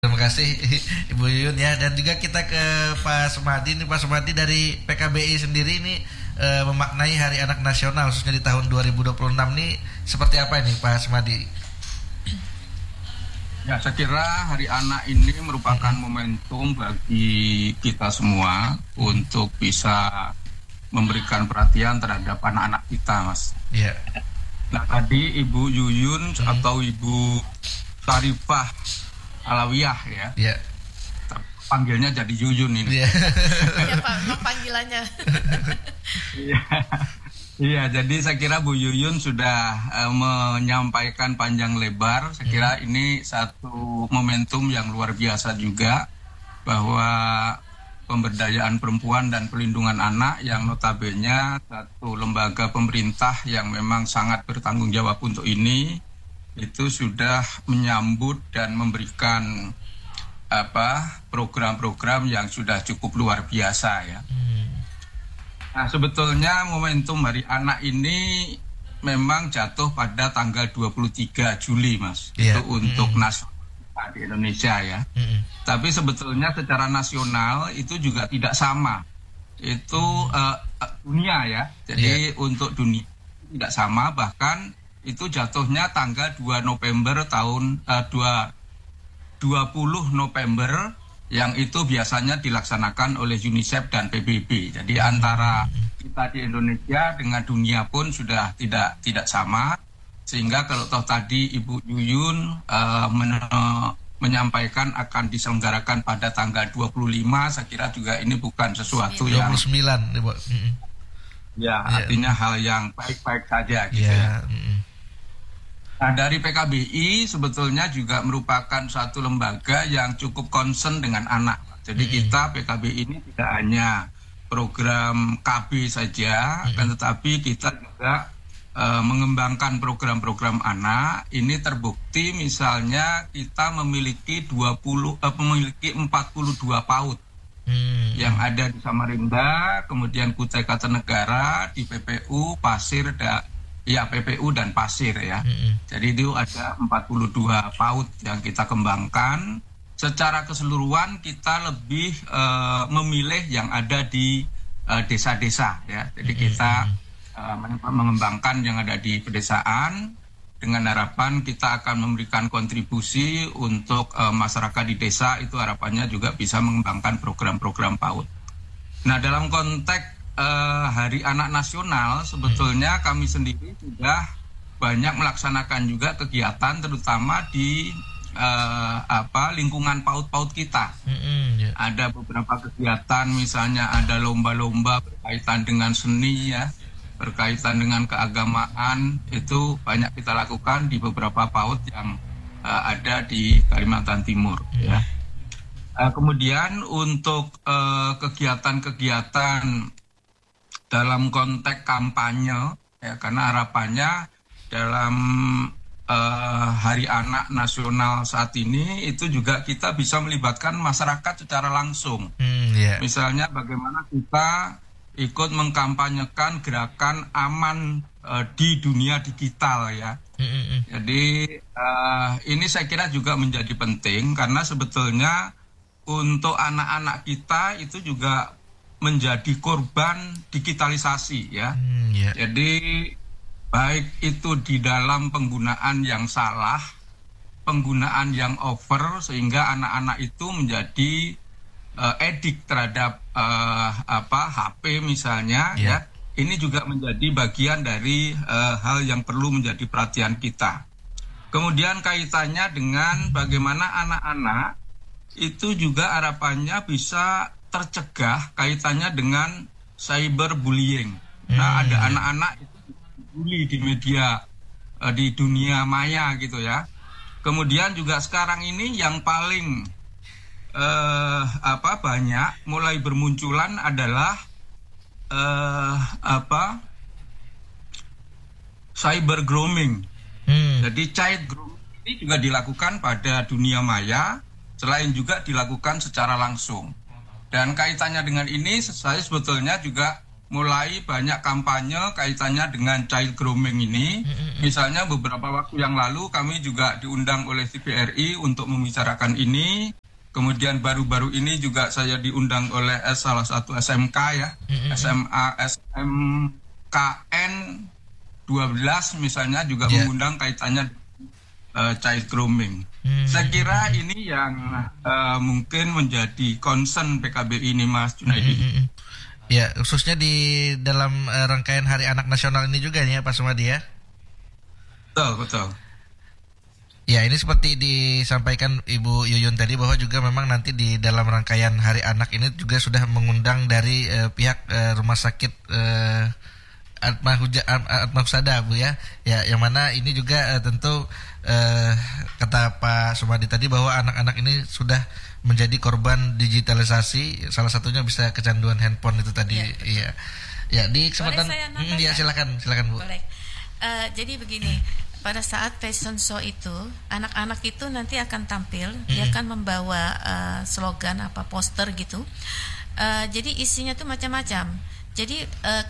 Terima kasih Ibu Yuyun ya, dan juga kita ke Pak Sumadi nih. Pak Sumadi dari PKBI sendiri ini memaknai Hari Anak Nasional khususnya di tahun 2026 nih seperti apa ini Pak Sumadi? Ya, saya kira Hari Anak ini merupakan momentum bagi kita semua untuk bisa memberikan perhatian terhadap anak-anak kita, Mas. Iya. Nah, tadi Ibu Yuyun atau Ibu Sarifah Alawiyah ya. Iya. Panggilnya jadi Yuyun ini. Iya. Ya Pak, panggilannya. Iya, jadi saya kira Bu Yuyun sudah menyampaikan panjang lebar. Saya kira ini satu momentum yang luar biasa juga, bahwa pemberdayaan perempuan dan pelindungan anak yang notabene satu lembaga pemerintah yang memang sangat bertanggung jawab untuk ini, itu sudah menyambut dan memberikan program-program yang sudah cukup luar biasa ya. Nah, sebetulnya momentum Hari Anak ini memang jatuh pada tanggal 23 Juli, Mas. Yeah. Itu untuk nasional di Indonesia ya. Tapi sebetulnya secara nasional itu juga tidak sama. Itu dunia ya. Jadi untuk dunia tidak sama, bahkan itu jatuhnya tanggal 2 November tahun 20 November, yang itu biasanya dilaksanakan oleh UNICEF dan PBB. Jadi antara kita di Indonesia dengan dunia pun sudah tidak sama. Sehingga kalau toh tadi Ibu Yuyun menyampaikan akan diselenggarakan pada tanggal 25, saya kira juga ini bukan sesuatu 29, yang 29 Ibu. Artinya hal yang baik-baik saja gitu ya. Nah, dari PKBI sebetulnya juga merupakan satu lembaga yang cukup concern dengan anak. Jadi kita PKBI ini tidak hanya program KB saja, akan tetapi kita juga mengembangkan program-program anak. Ini terbukti misalnya kita memiliki 42 PAUD yang ada di Samarinda, kemudian Kutai Kartanegara, di PPU, Pasir, PPU dan Pasir ya. Jadi itu ada 42 PAUD yang kita kembangkan. Secara keseluruhan kita lebih memilih yang ada di desa-desa ya. Jadi kita mengembangkan yang ada di pedesaan, dengan harapan kita akan memberikan kontribusi untuk masyarakat di desa, itu harapannya juga bisa mengembangkan program-program PAUD. Nah, dalam konteks Hari Anak Nasional sebetulnya kami sendiri sudah banyak melaksanakan juga kegiatan, terutama di lingkungan PAUD-PAUD kita. Ada beberapa kegiatan, misalnya ada lomba-lomba berkaitan dengan seni ya, berkaitan dengan keagamaan, itu banyak kita lakukan di beberapa PAUD yang ada di Kalimantan Timur ya. Kemudian untuk kegiatan-kegiatan dalam konteks kampanye ya, karena harapannya dalam Hari Anak Nasional saat ini itu juga kita bisa melibatkan masyarakat secara langsung. Misalnya bagaimana kita ikut mengkampanyekan gerakan aman di dunia digital ya. Jadi ini saya kira juga menjadi penting, karena sebetulnya untuk anak-anak kita itu juga menjadi korban digitalisasi ya. Jadi baik itu di dalam penggunaan yang salah, penggunaan yang over, sehingga anak-anak itu menjadi edik terhadap HP misalnya ya. Ini juga menjadi bagian dari hal yang perlu menjadi perhatian kita. Kemudian kaitannya dengan bagaimana anak-anak itu juga harapannya bisa tercegah kaitannya dengan cyberbullying. Nah, ada anak-anak itu bully di media, di dunia maya gitu ya. Kemudian juga sekarang ini yang paling banyak mulai bermunculan adalah cyber grooming. Jadi child grooming ini juga dilakukan pada dunia maya, selain juga dilakukan secara langsung. Dan kaitannya dengan ini, saya sebetulnya juga mulai banyak kampanye kaitannya dengan child grooming ini. Misalnya beberapa waktu yang lalu kami juga diundang oleh TVRI untuk membicarakan ini. Kemudian baru-baru ini juga saya diundang oleh salah satu SMK ya, SMA SMKN 12 misalnya juga mengundang kaitannya child grooming. Saya kira ini yang mungkin menjadi concern PKBI ini, Mas Junaidi. Ya, khususnya di dalam rangkaian Hari Anak Nasional ini juga nih ya Pak Sumadi ya. Betul. Ya, ini seperti disampaikan Ibu Yuyun tadi bahwa juga memang nanti di dalam rangkaian Hari Anak ini juga sudah mengundang dari pihak Rumah Sakit Atma Husada Bu ya. Ya, yang mana ini juga tentu kata Pak Sumadi tadi bahwa anak-anak ini sudah menjadi korban digitalisasi, salah satunya bisa kecanduan handphone itu tadi. Iya. Ya, di kesempatan ya silakan Bu. Boleh. Jadi begini, pada saat fashion show itu, anak-anak itu nanti akan tampil, dia akan membawa slogan poster gitu. Jadi isinya tuh macam-macam. Jadi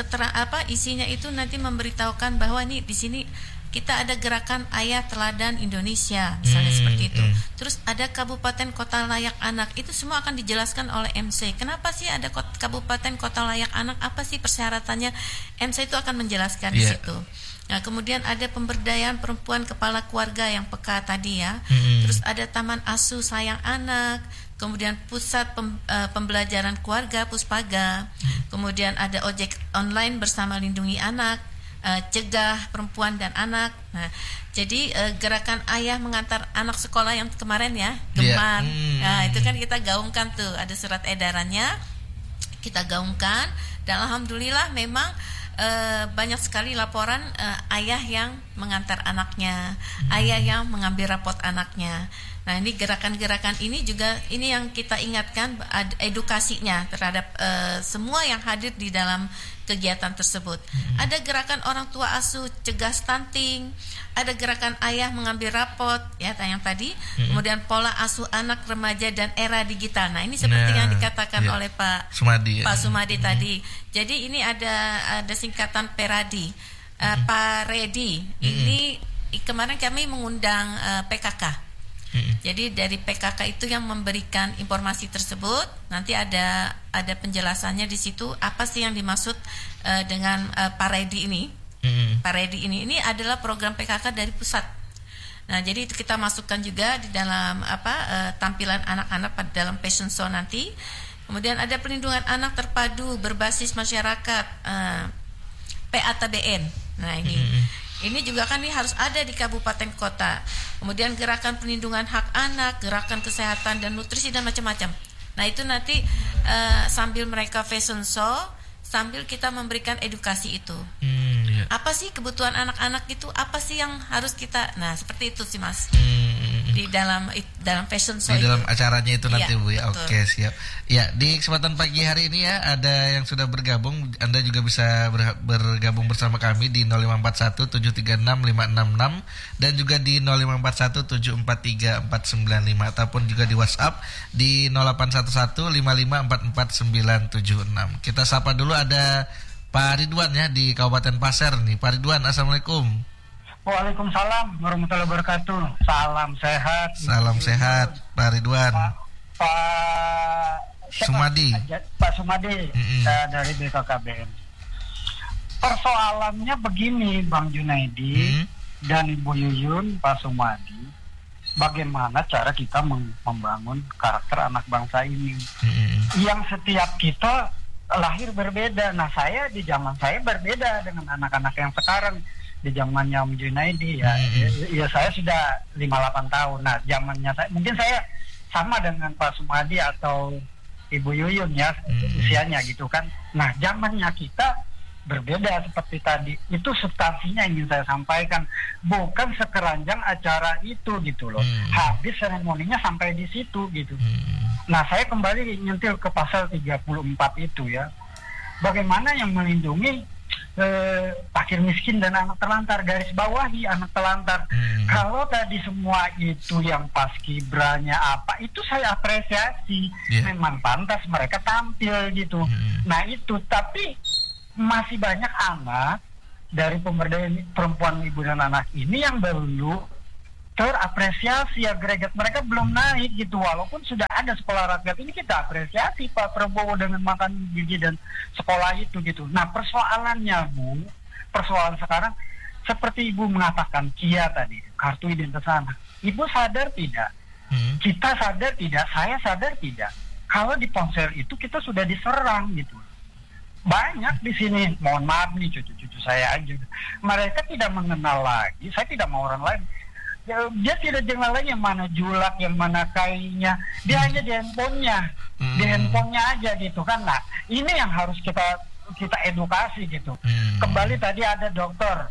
isinya itu nanti memberitahukan bahwa nih di sini kita ada gerakan Ayah Teladan Indonesia misalnya seperti itu. Terus ada kabupaten kota layak anak, itu semua akan dijelaskan oleh MC. Kenapa sih ada kabupaten kota layak anak? Apa sih persyaratannya? MC itu akan menjelaskan di situ. Nah, kemudian ada pemberdayaan perempuan kepala keluarga yang peka tadi ya. Terus ada taman asuh sayang anak, kemudian pusat pembelajaran keluarga Puspaga. Kemudian ada ojek online bersama lindungi anak, cegah perempuan dan anak. Nah, jadi gerakan ayah mengantar anak sekolah yang kemarin ya, Gemar. Nah, itu kan kita gaungkan tuh, ada surat edarannya, kita gaungkan dan alhamdulillah memang banyak sekali laporan ayah yang mengantar anaknya, ayah yang mengambil rapot anaknya. Nah, ini gerakan-gerakan ini juga ini yang kita ingatkan edukasinya terhadap semua yang hadir di dalam kegiatan tersebut. Ada gerakan orang tua asuh cegah stunting, ada gerakan ayah mengambil rapot ya yang tadi, kemudian pola asuh anak remaja dan era digital. Nah, ini seperti yang dikatakan oleh Pak Sumadi, Pak Sumadi tadi. Jadi ini ada singkatan PERADI. Pak Redi, ini kemarin kami mengundang PKK. Jadi dari PKK itu yang memberikan informasi tersebut, nanti ada penjelasannya di situ apa sih yang dimaksud dengan Pak Redi ini. Pak Redi ini adalah program PKK dari pusat. Nah, jadi itu kita masukkan juga di dalam tampilan anak-anak pada dalam fashion show nanti. Kemudian ada perlindungan anak terpadu berbasis masyarakat, PATBN. Nah, ini juga kan ini harus ada di kabupaten kota. Kemudian gerakan perlindungan hak anak, gerakan kesehatan dan nutrisi dan macam-macam. Nah, itu nanti sambil mereka fashion show, sambil kita memberikan edukasi itu. Apa sih kebutuhan anak-anak itu? Apa sih yang harus kita? Nah, seperti itu sih, Mas. Di dalam fashion show. Di dalam acaranya itu nanti, Bu ya. Betul. Oke, siap. Ya, di kesempatan pagi hari ini ya ada yang sudah bergabung. Anda juga bisa bergabung bersama kami di 0541-736-566 dan juga di 0541-743-495 ataupun juga di WhatsApp di 0811-5544-976. Kita sapa dulu ada Pak Ridwan ya di Kabupaten Pasir nih. Pak Ridwan, Assalamualaikum. Waalaikumsalam warahmatullahi wabarakatuh. Salam sehat. Salam sehat, Pak Ridwan. Pak Sumadi. Pak Sumadi dari BKKBN. Persoalannya begini, Bang Junaidi dan Ibu Yuyun, Pak Sumadi. Bagaimana cara kita membangun karakter anak bangsa ini? Yang setiap kita lahir berbeda. Nah, saya di zaman saya berbeda dengan anak-anak yang sekarang. Di zamannya Om Junaidi ya saya sudah 5-8 tahun. Nah, zamannya mungkin saya sama dengan Pak Sumadi atau Ibu Yuyun ya usianya gitu kan. Nah, zamannya kita berbeda seperti tadi. Itu substansinya ingin saya sampaikan, bukan sekeranjang acara itu gitu loh. Habis seremoninya sampai di situ gitu. Nah, saya kembali nyentil ke pasal 34 itu ya. Bagaimana yang melindungi fakir miskin dan anak terlantar, garis bawahi anak terlantar. Kalau tadi semua itu yang paskibranya apa, itu saya apresiasi. Memang pantas mereka tampil gitu. Nah itu, tapi masih banyak anak dari pemberdayaan perempuan, ibu dan anak ini yang belum terapresiasi, agregat mereka belum naik gitu. Walaupun sudah ada sekolah rakyat ini, kita apresiasi Pak Prabowo dengan makan gizi dan sekolah itu gitu. Nah persoalannya Bu, persoalan sekarang seperti Ibu mengatakan Kia tadi, kartu identitas anak. Ibu sadar tidak? Kita sadar tidak? Saya sadar tidak? Kalau di ponsel itu kita sudah diserang gitu. Banyak di sini, mohon maaf nih cucu-cucu saya aja. Mereka tidak mengenal lagi, saya tidak mau orang lain. Dia tidak kenal lagi yang mana julak, yang mana kainya. Dia hanya di handphonenya, di handphonenya aja gitu kan. Nah, ini yang harus kita edukasi gitu. Kembali tadi ada dokter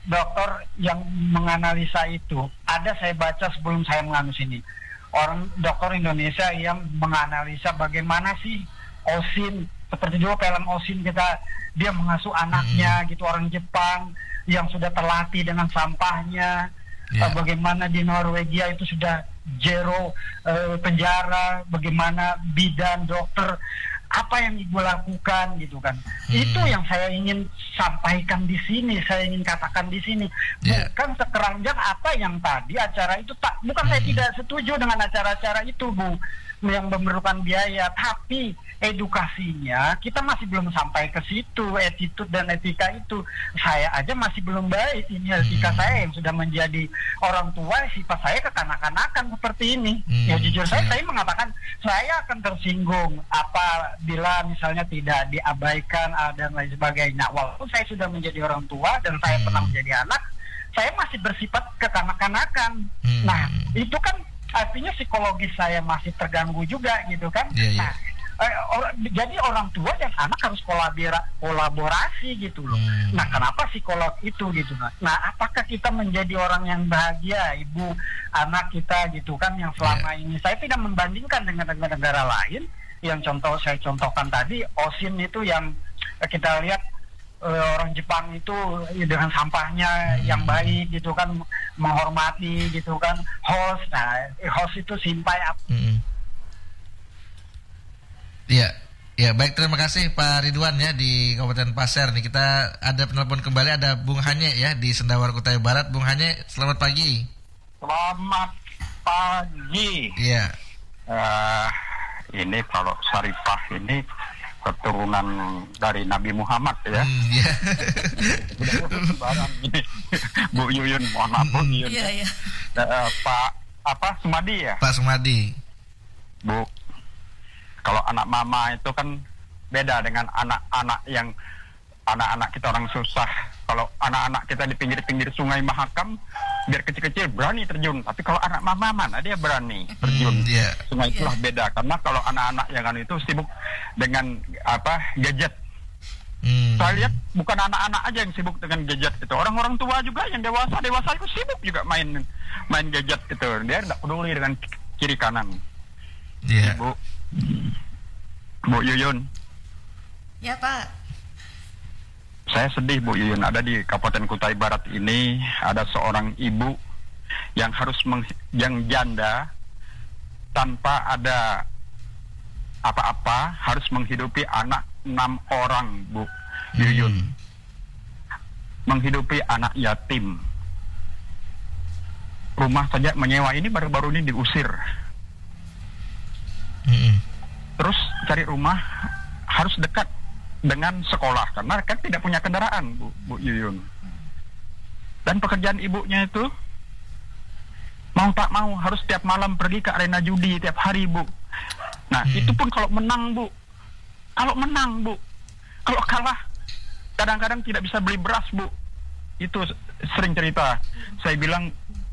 yang menganalisa itu. Ada saya baca sebelum saya menganus ini. Orang dokter Indonesia yang menganalisa bagaimana sih OSIN, seperti juga film OSIN kita, dia mengasuh anaknya gitu, orang Jepang yang sudah terlatih dengan sampahnya. Bagaimana di Norwegia itu sudah zero penjara, bagaimana bidan, dokter, apa yang Ibu lakukan gitu kan. Itu yang saya ingin sampaikan di sini, saya ingin katakan di sini. Bukan sekeranjang apa yang tadi acara itu, bukan saya tidak setuju dengan acara-acara itu Bu, yang memerlukan biaya, tapi edukasinya kita masih belum sampai ke situ. Attitude dan etika itu saya aja masih belum baik. Ini etika saya yang sudah menjadi orang tua, sifat saya kekanak-kanakan seperti ini. Ya jujur saya mengatakan saya akan tersinggung apabila misalnya tidak diabaikan dan lain sebagainya. Walaupun saya sudah menjadi orang tua dan saya pernah menjadi anak, saya masih bersifat kekanak-kanakan. Nah itu kan artinya psikologis saya masih terganggu juga gitu kan. Nah jadi orang tua dan anak harus kolaborasi gitu loh. Nah kenapa psikolog itu gitu. Nah apakah kita menjadi orang yang bahagia, ibu anak kita gitu kan, yang selama ini saya tidak membandingkan dengan negara-negara lain yang saya contohkan tadi, OSIN itu yang kita lihat orang Jepang itu dengan sampahnya yang baik gitu kan, menghormati gitu kan, host. Nah host itu simpai Ya baik, terima kasih Pak Ridwan ya di Kabupaten Pasir nih. Kita ada penelpon kembali, ada Bung Hanye ya di Sendawar Kutai Barat. Bung Hanye, selamat pagi. Selamat pagi. Iya. Ini kalau Syarifah ini keturunan dari Nabi Muhammad ya. Bu Yuyun, mohon maaf Bu Yuyun. Pak Sumadi ya. Pak Sumadi. Bu, kalau anak mama itu kan beda dengan anak-anak yang anak-anak kita orang susah. Kalau anak-anak kita di pinggir-pinggir sungai Mahakam, biar kecil-kecil berani terjun. Tapi kalau anak mama mana dia berani terjun. Sungai itulah beda. Karena kalau anak-anak yang itu sibuk dengan gadget. Saya lihat bukan anak-anak aja yang sibuk dengan gadget itu. Orang-orang tua juga yang dewasa itu sibuk juga main gadget itu. Dia tidak peduli dengan kiri kanan. Bu Yuyun. Ya Pak. Saya sedih Bu Yuyun, ada di Kabupaten Kutai Barat ini ada seorang ibu yang harus yang janda tanpa ada apa-apa, harus menghidupi anak 6 orang Bu Yuyun. Menghidupi anak yatim. Rumah saja menyewa ini baru-baru ini diusir. Terus cari rumah harus dekat dengan sekolah karena kan tidak punya kendaraan Bu Yuyun. Dan pekerjaan ibunya itu mau tak mau harus tiap malam pergi ke arena judi tiap hari Bu. Nah itu pun kalau menang Bu. Kalau kalah kadang-kadang tidak bisa beli beras Bu. Itu sering cerita. Saya bilang